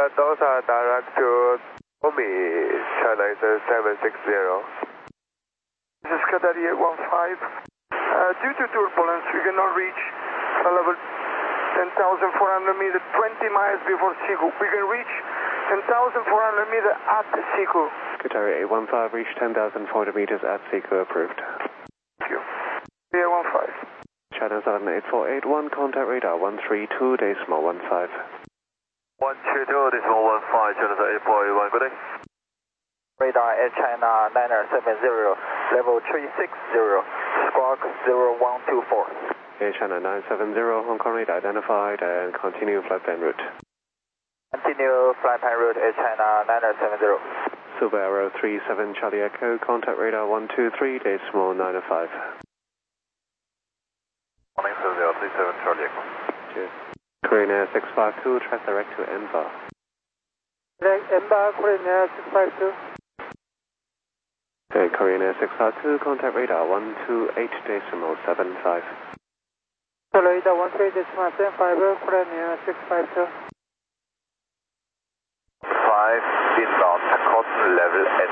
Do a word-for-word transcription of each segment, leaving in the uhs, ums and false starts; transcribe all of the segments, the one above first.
those are direct to Omi, China seven six zero. This is Qatari eight one five. Uh, due to turbulence, we cannot reach uh, level ten thousand four hundred meters, twenty miles before Siku. We can reach ten thousand four hundred meters at Siku. Qatari eight one five, reach ten thousand four hundred meters at Siku, approved. Thank you. eight one five. China seven eight four eight one, contact radar one three two decimal one five. one three two decimal one five, China eight four eight one, good day. Radar at China nine seven zero, level three six zero, squawk zero one two four. Air China nine seven zero, Hong Kong radar identified and continue flight plan route. Continue flight plan route at China nine seven zero. Silver Arrow three seven Charlie Echo, contact radar one two three decimal nine five. nine seven zero three seven Charlie Echo. Cheers. Korean Air six five two, track direct to M B A. Direct M B A, Korean Air six five two. Okay, Korean Air six five two, contact radar one two eight decimal seven five. Radar one two eight decimal seven five, Korean Air six five two. five inbound, cotton level at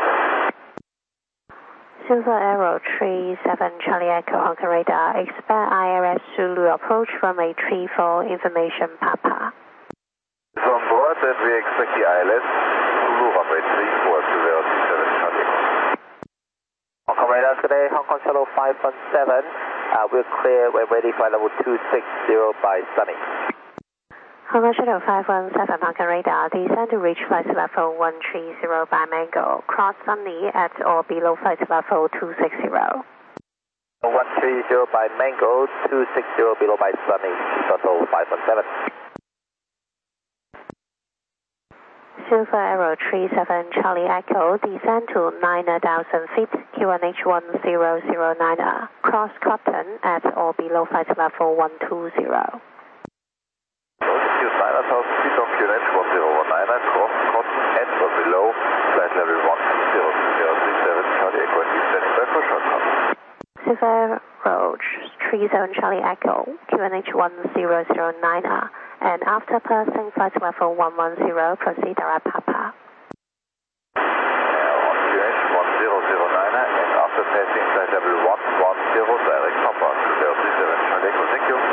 Silver Arrow three seven Charlie Echo, Hong Kong radar, expect I R S Zulu approach runway three four, information Papa. From board, and we expect the I L S Zulu runway three four to zero six seven Charlie Echo. Hong Kong radar today, Hong Kong shuttle five one seven. Uh, we're clear, we're ready for level two six zero by Sunny. Hong Kong shuttle five one seven, Hong Kong radar, descend to reach flight level one three zero by Mango, cross Sunny at or below flight level two six zero. one three zero by Mango, two six zero below by Sunny, shuttle five one seven. Silver Arrow three seven Charlie Echo, descend to nine thousand feet, Q N H one zero zero nine, cross Cotton at or below flight level one two zero. nine thousand feet of Q N H one zero one nine, cross Cotton at or below flight level one two zero zero three seven Charlie Echo, and standing by for short call. Silver Arrow three seven Charlie Echo, Q N H one zero zero nine, and after passing flight level one one zero, proceed direct Papa. Uh, on Q N H one zero zero nine, and after passing flight level one one zero, direct Papa to zero three seven Charlie Echo, thank you.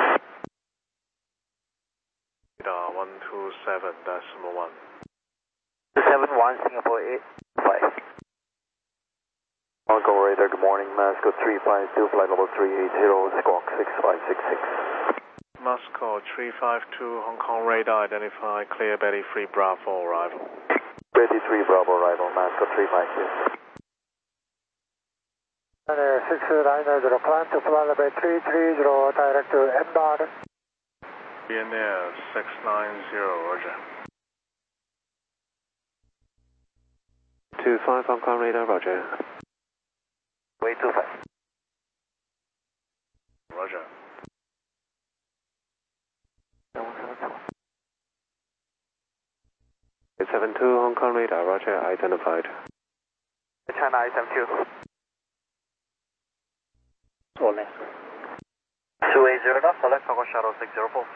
Radar one two seven decimal one. two seven one, Singapore eight five. Hong Kong radar, good morning, Masco three five two, flight level three eight zero, squawk six five six six. Moscow three five two, Hong Kong radar identified, clear Betty three Bravo arrival. Betty three Bravo arrival, Masco three five two. Air six nine zero, climb to flight level three three zero, direct to M B A. Korean Air six nine zero, roger. two five Hong Kong radar, roger. Way two five. Roger. eight seven two Hong Kong radar, roger, identified. China I seven two. All left. two eight zero knots, select Hong Kong shuttle six zero four.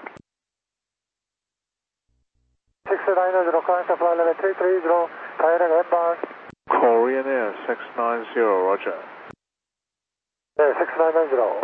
six nine zero, climb to flight level three three zero, direct M B A. Korean Air six nine zero, roger. Air six nine zero.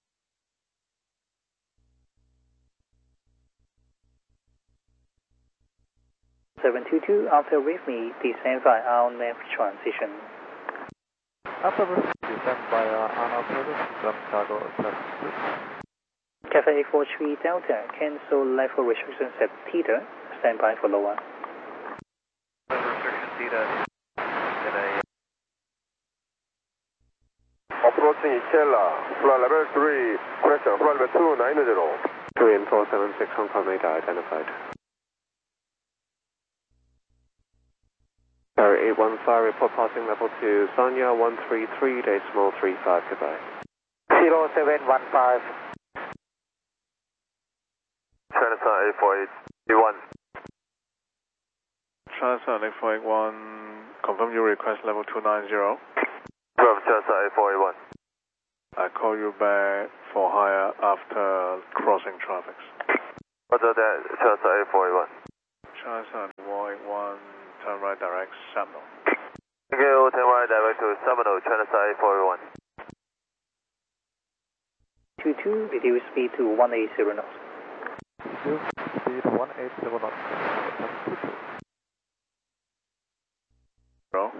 seven two two, after with me, descend by R N F transition. After with me, descend by uh, R N F transition, cargo accepted. Cathay eight four three Delta, cancel level restrictions at Theta, stand by for lower. Restriction Theta, approaching Ikela, flight level three, correction, flight level two nine zero. Korean four seven six Hong Kong radar identified. Carrier eight one five, report passing level two, Sanya one three three decimal three five, goodbye. zero seven one five. China eight four eight one. China eight four eight one, confirm your request level two nine zero. From China eight four eight one. I call you back for hire after crossing traffic. Roger that, China eight four eight one. China Sun, Warwick one, turn right direct, Seminole. Thank you, turn right direct to Seminole, China Side four one. two two, reduce speed to one eighty knots. Reduce speed one eighty knots. Roll.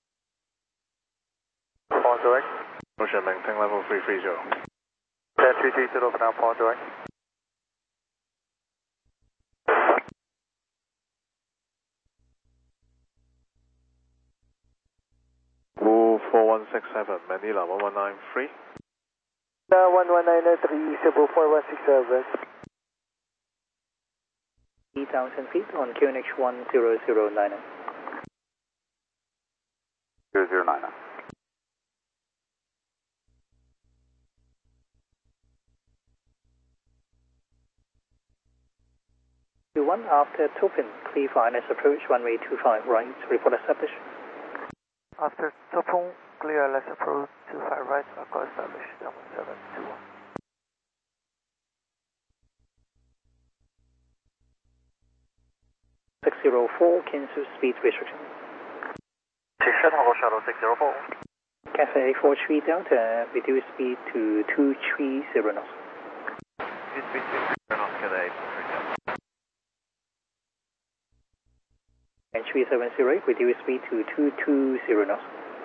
Four direct. Motion maintain level three three zero. ten three three zero for now, four direct. Wu four one six seven, Manila one one nine three. one one nine three, Cebu four one six seven. eight thousand feet on Q N H one zero zero nine. zero zero nine. Q one after Topin, clear for I N S approach runway two five right, report established. After Topon, clear L S approach two five right, Echo established, seven seven two one. six zero four, cancel speed restriction. Station, Hong Kong Shuttle six zero four. Cathay four three Delta, reduce speed to two three zero knots. Speed speed two knots, Cathay four three Delta. And three seven zero eight, reduce speed to two two zero knots.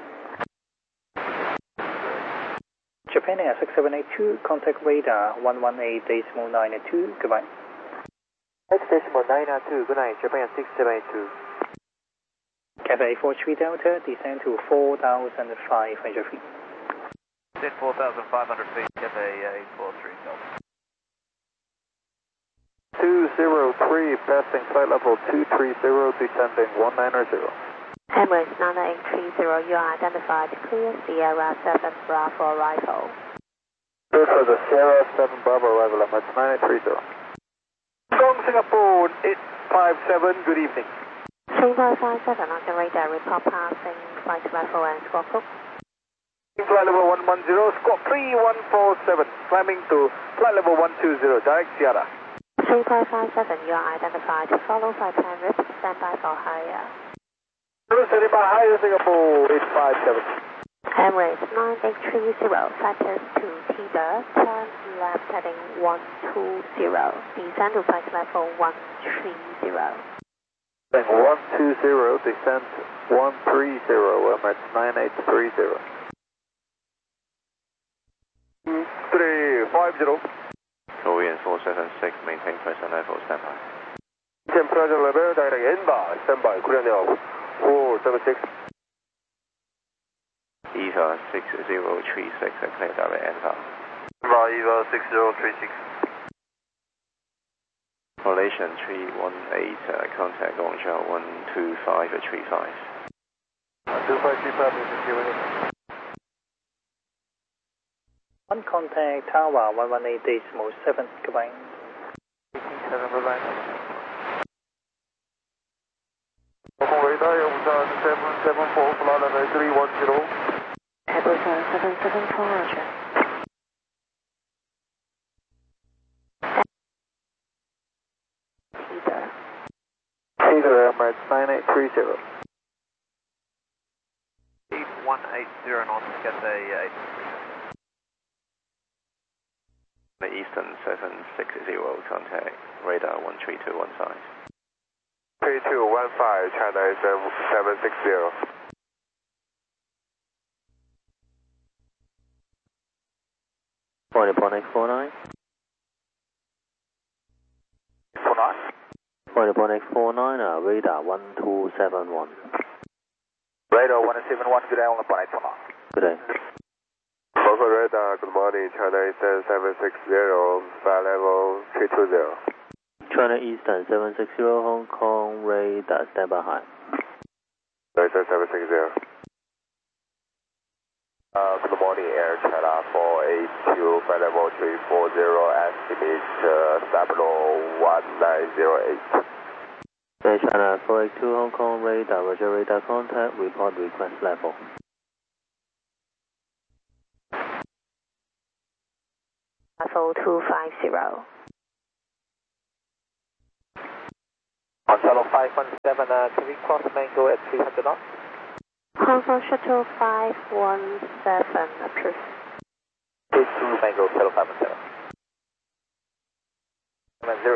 Japan Air six seven eight two, contact radar one one eight decimal nine two, goodbye. X decimal nine two, good night, Japan six seven eight two. Cathay four three Delta, descend to four thousand five hundred feet. Descend four thousand five hundred feet, Cathay eight four three Delta. two zero three, passing flight level two three zero, descending one nine zero. Emirates nine eight three zero, you are identified. Clear Sierra seven Bravo arrival. Clear for the Sierra seven Bravo arrival, Emirates nine eight three zero. From Singapore eight five seven, good evening. three five five seven on the radar, report passing flight level and squawk group. Flight level one one zero, squawk three one four seven, climbing to flight level one two zero, direct Sierra. three five five seven, you are identified. Follow flight plan route, stand by for higher. Stand by higher, Singapore eight five seven. Emirates nine eight three zero, factors to Tida, turn left heading one two zero, descend to flight level one three zero. one two zero, descent one three zero, Emirates nine eight three zero. three five zero. Korean four seven six, maintain present level, stand by. Temperature level, direct inbound, stand by, Korean Air four seven six. EVA six zero three six, clear direct inbound. EVA six zero three six. Relation three one eight, uh, contact Longzhou one two five three five. two five three five, is One contact Tower one one eight decimal seven, goodbye. seven, goodbye. Hong Kong radar, Busan seven seven four, flight level three one zero. Busan seven seven four, roger. Tida. Tida, Emirates nine eight three zero. eight one eight zero knots, Cathay eight. The Eastern seven six zero, contact radar one three two one five. three two one five, China seven six zero. Point point eight four nine. four nine. Point point eight four nine, uh, radar one two seven one. Radar one seven one, good day, on the point eight four nine. Good day. Local radar, good morning, China Eastern seven six zero, flight level three two zero. China Eastern seven six zero, Hong Kong radar, stand by high. Eastern seven six zero. Uh, good morning, Air China four eight two, flight level three four zero, estimate uh, Sablo one nine zero eight. Air China four eight two, Hong Kong radar, roger, radar contact, report request level. Level two five zero. Hong Kong Shuttle five one seven, uh, can we cross Mango at three hundred knots? Hong Kong Shuttle five one seven, approved. It's through Mango, Shuttle five one seven. seven zero.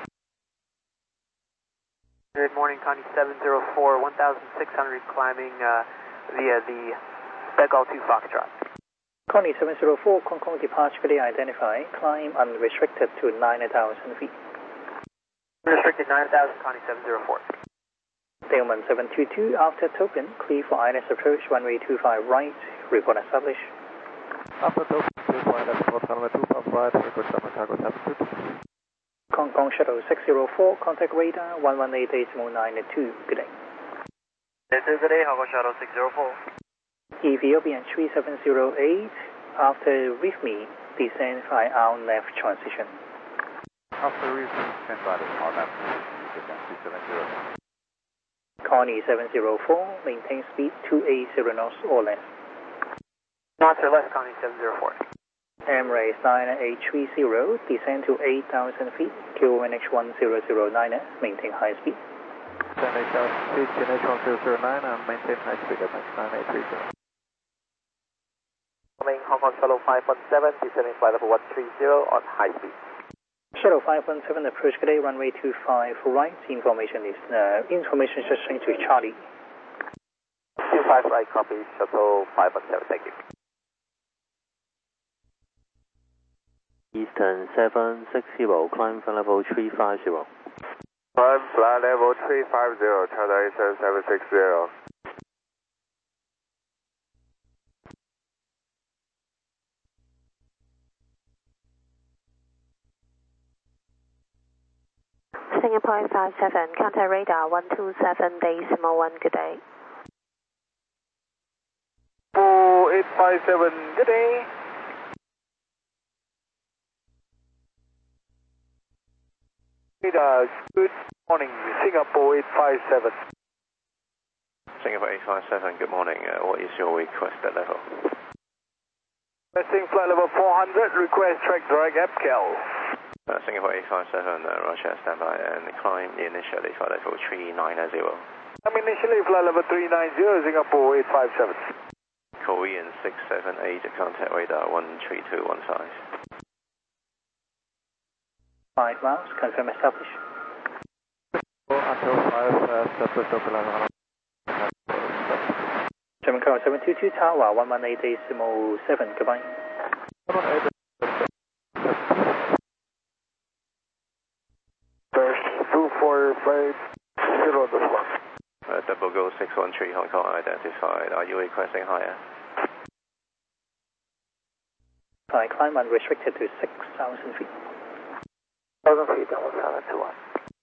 Good morning, Connie seven zero four, one thousand six hundred climbing uh, via the Begall two Foxtrot. Connie seven zero four, Hong Kong departure clear identified, climb unrestricted to nine thousand feet. Unrestricted nine thousand, Connie seven zero four. Tailman seven two two, after token, clear for I L S approach, runway two five right, report established. After token, two five left, report runway two five right, record German cargo seven two two. Hong Kong Shuttle six zero four, contact radar one one eight point nine two, good day. Good day, Hong Kong Shuttle six zero four. Ethiopian three seven zero eight, after with me, descend by our left transition. After reaching stand by the small left, descend three seven zero. Connie seven zero four, maintain speed two eighty knots or less. Knots or less, Connie seven zero four. Emirates nine eight three zero, descend to eight thousand feet, Q N H one zero zero nine, maintain high speed. Descend eight thousand feet, Q N H one zero zero nine, and maintain high speed at nine eight three zero. Coming Hong Kong Shuttle five one seven, descending flight level one three zero on high speed. Shuttle five one seven, approach today, runway two five right, information is, uh, information is changed to Charlie. two five right, copy, Shuttle five one seven, thank you. Eastern seven six zero, climb flight level three five zero. Climb flight level three five zero, China Eastern seven six zero. Singapore eight five seven, contact radar one two seven decimal one, good day. Oh, eight five seven, good day. Radar, good morning, Singapore eight five seven. Singapore eight five seven, good morning. Uh, what is your request at level? Requesting flight level four hundred, request track direct A P C A L. Uh, Singapore eight five seven, uh, Roger, standby, and climb initially flight level three nine zero. I'm initially flight level three nine zero, Singapore eight five seven. Korean six seven eight, contact radar one three two one five. five miles, confirm established. Until five, uh, separate Oklahoma. German Cargo seven two two, Tower one one eight decimal seven, goodbye. two four five zero the floor. Uh, double go six one three Hong Kong identified. Are you requesting higher? I climb unrestricted to six thousand feet. Thousand feet, almost seven two one.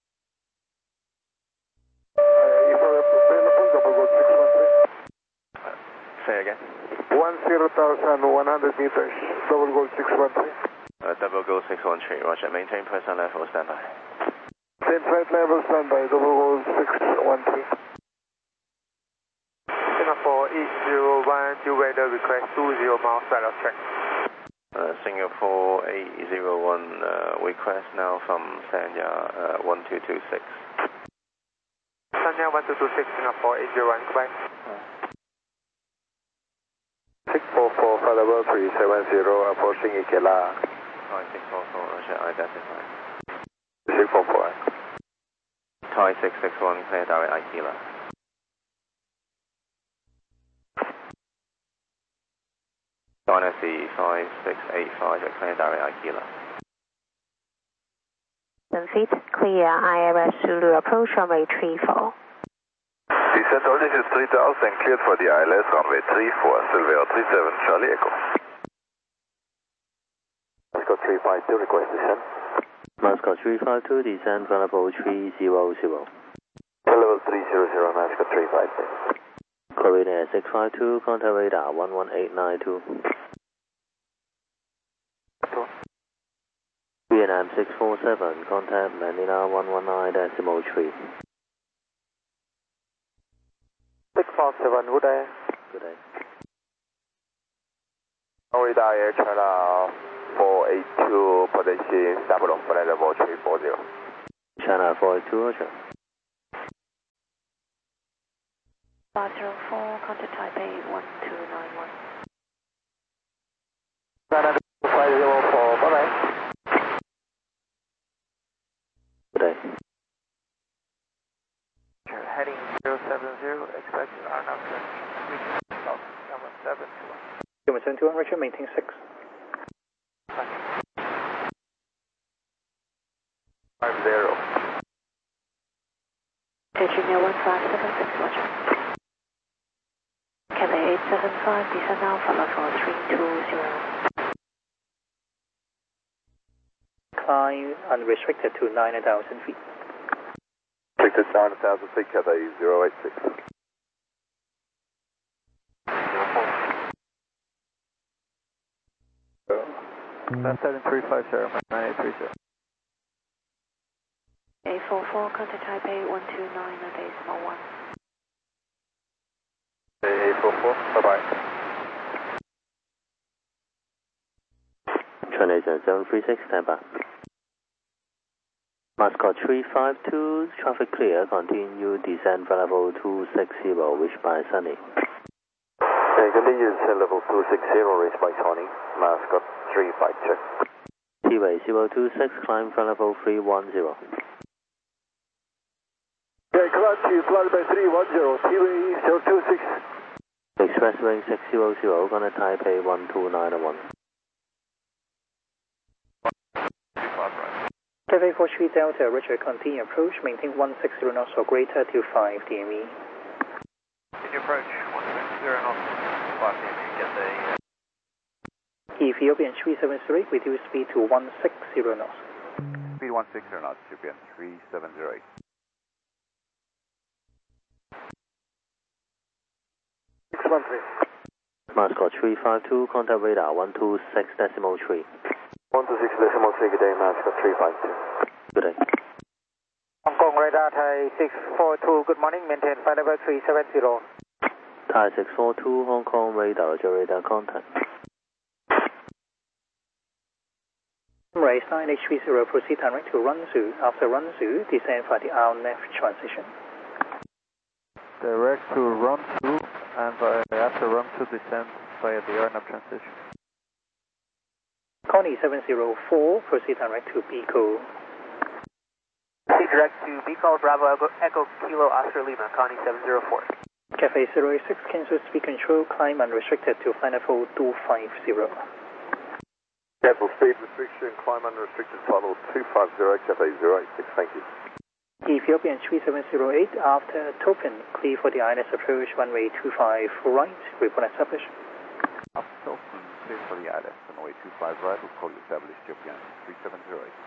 If available, double go six one three. Uh, say again. One zero thousand one hundred meters, double go six one three. Uh, double go six one three, Roger. Maintain person level, standby. Same flight level, standby, double go six one three. Singapore eight zero one, due weather request two zero miles right of track. Uh, Singapore eight zero one, uh, request now from Sanya uh, one two two six. Sanya one two two six, Singapore eight zero one, goodbye. six four four, flight level three seven zero, approaching Ikela. Thai six four four, Roger, identified. six four four. Thai six six one, clear direct Ikela. Dynasty five six eight five, clear direct Ikela. Seven feet, clear I R S Zulu approach runway three four. Descent altitude three thousand, cleared for the I L S, runway three four, Silvero three seven, Charlie Echo. Let's go three five two, request descent. Moscow three five two, descend flight level three zero zero. Level three zero zero, Moscow three five two. Korean Air six five two, contact radar one one eight nine two. Vietnam six four seven, contact Manila one one nine decimal three. six four seven, good day. Good day. Radar Air China four eight two, potential stable flight level three four zero. China four eight two, Roger. five zero four, contact Taipei one two nine one. five zero four, bye bye. Good day. Heading zero seven zero, expected R N A transmission, south, number seven two one. Human seven two one, Richard, maintain six. Five zero. Virginia one five seven six, Roger. Cathay eight seven five, descend now, follow for three two zero. Climb unrestricted to nine thousand feet. Restricted nine thousand feet, Cathay zero eight six. That's seven three five zero, nine eight three zero. eight four four, contact Taipei one two nine, decimal one. eight four four, bye bye. Transition seven three six, stand by. Mascot three five two, traffic clear, continue descend for level two six zero, reached by Sunny. Okay, continue descend level two six zero, reached by Tony, Mascot three five two. T-way zero two six, climb for level three one zero. Okay, climb to flight by three one zero, T-way zero two six. Express wing six zero zero, gonna Taipei one two nine one. Cathay four three Delta, Richard, continue approach, maintain one six zero knots or greater to five D M E. Continue approach, one six zero knots, five D M E, Cathay. Ethiopian three seven three, reduce speed to one six zero knots. Speed one six zero knots, Ethiopian three seven zero eight. six one three. Mascot three five two, contact radar one two six decimal three. one two six decimal three, good day, Mascot three five two. Good day. Hong Kong radar Thai six four two, good morning, maintain flight level three seven zero. Thai six four two, Hong Kong radar, Roger, radar contact. Race nine H three zero, proceed direct to Runzu. After Runzu, descend for the R N A V transition. Direct to run two, and by, after run two, descend via the R N A V transition. Connie seven zero four, proceed direct to Pico. Proceed direct to Pico, Bravo Echo, Echo Kilo Oscar Lima, Connie seven zero four. Cathay zero eight six, cancel speed control, climb unrestricted to flight level two five zero. Cancel speed restriction, climb unrestricted, final two five zero, Cathay zero eight six, thank you. Ethiopian three seven zero eight, after token, clear for the I L S approach, runway two five right, report established. After token, clear for the I L S, runway two five right, we'll call you established, Ethiopian three seven zero eight.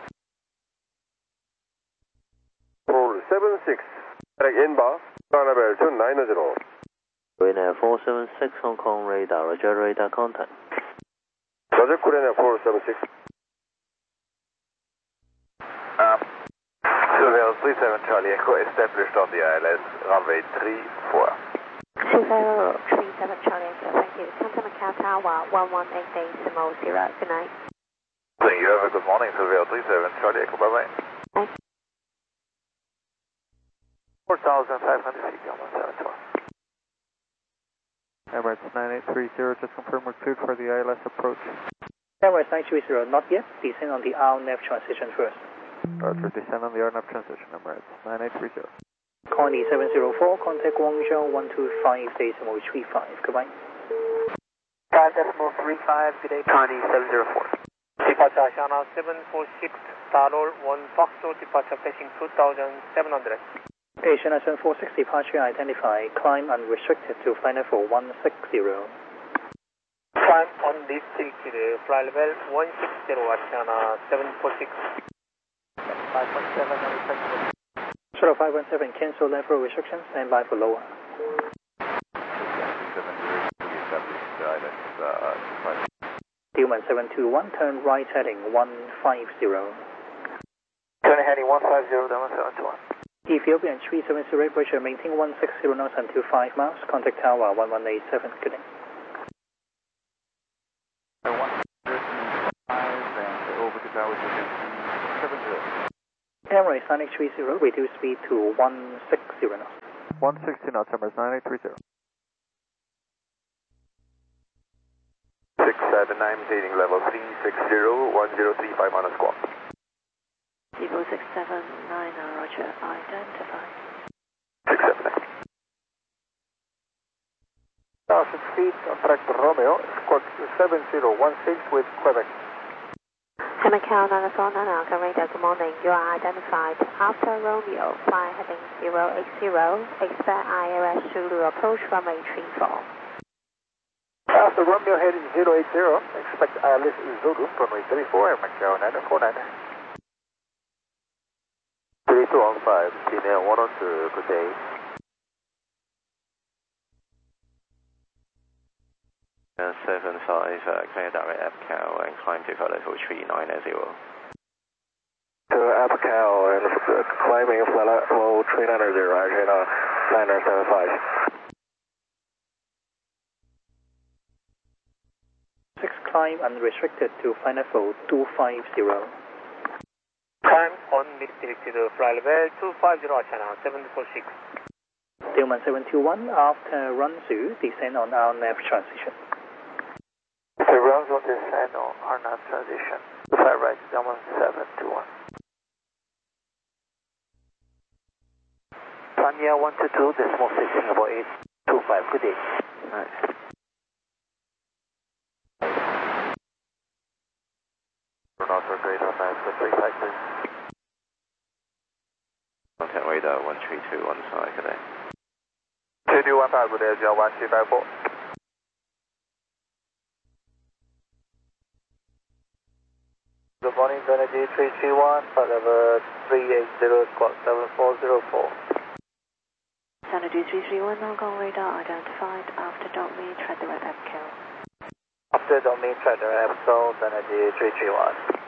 four seven six, inbound, Annabelle two nine zero. Korean four seven six, Hong Kong radar, Roger, radar contact. Roger, Korean four seven six. Um, Silvio three seven Charlie Echo established on the I L S, runway three four. Silvio three seven Charlie Echo, thank you. Contact Macau Tower one one eight decimal zero, good night. Thank you, have a good morning, Silvio three seven Charlie Echo, bye bye. Bye. four thousand five hundred feet, one seven two one. Emirates nine eight three zero, just confirm we're cleared for the I L S approach. Emirates nine three zero, not yet, descend on the R N A V transition first. Roger, descend on the R N A V transition, Emirates nine eight three zero. Connie seven zero four, contact Guangzhou one two five decimal three five, goodbye. five decimal three five, good day, Connie seven zero four. Departure Ashana seven four six, Starlord one Foxtrot, departure passing two thousand seven hundred. Asian seven four six, departure identified, climb unrestricted to flight level one six zero. Climb unrestricted, flight level one six zero, Ashana seven four six. five one seven, unrestricted. Shuttle five one seven, cancel level restrictions, stand by for lower. Tillman seven two one, turn right heading one five zero. Turn heading one five zero, down seven two one. Ethiopian three seven zero, pressure maintain one six zero knots until five miles, contact tower one one eight seven, good day. one five and over to tower seven zero. Emirates nine eight three zero, reduce speed to one six zero knots. one sixty knots, Emirates nine eight three zero. six seven nine, maintaining level three six zero, one zero three five on a squawk. Evo six seven nine, roger, identified. six seven nine. one thousand feet on track to Romeo, squawk seven zero one six with Quebec. Hamilton nine four nine, Alpha Radar, good morning. You are identified. After Romeo, fly heading zero eight zero, expect I L S Zulu approach runway three four. After Romeo heading zero eight zero, expect I L S Zulu, runway three four, Macau nine four nine. three two one five, Senior one oh two, good day. Uh, seven five, uh, clear direct Apcal and climb to flight level three nine zero. To Apcal and uh, climbing flight level three nine zero, Argentina nine seven five. six climb unrestricted to flight level two five zero. Climb on restricted flight level two five zero, channel seven four six. Delman seven two one, after run through, descend on our nav transition. The runs on this side are not transition. Fly right, Delman seven two one. Tanya one two two, decimal six, Singapore eight two five, good day. Nice. Northward radar mass for three factors. Contact radar one three two one side, good day. two two one five, good day, zero one two five four. Good morning, Energy three three one, flight level three eight zero, squawk seven four zero four. Sanadu three three one, Hong Kong radar identified. After Dogme, tread direct Apcal. After domain track, Apcal, Energy three three one.